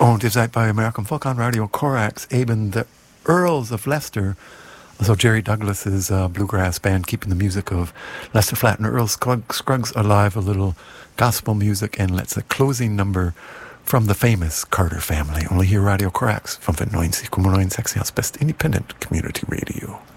Und ihr seid bei American Folk on Radio Corax, eben the Earls of Leicester. Also Jerry Douglas's bluegrass band, keeping the music of Lester Flatt and Earl Scruggs alive, a little gospel music, and let's a closing number from the famous Carter family. Only here Radio Corax, 95,9 Best Independent Community Radio.